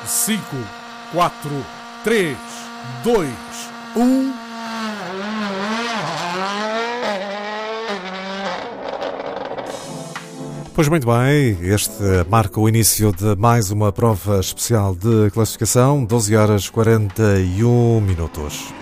5, 4, 3, 2, 1. Pois muito bem, este marca o início de mais uma prova especial de classificação, 12 horas 41 minutos.